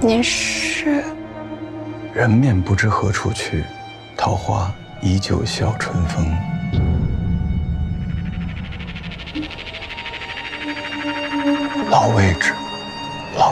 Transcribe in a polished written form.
你是？ 人面不知何处去，桃花依旧笑春风。老位置。